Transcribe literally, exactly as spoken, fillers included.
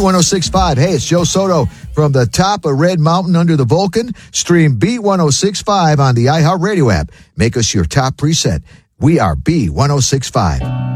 one oh six point five. Hey, it's Joe Soto from the top of Red Mountain under the Vulcan. Stream B one oh six point five on the iHeartRadio app. Make us your top preset. We are B one oh six point five.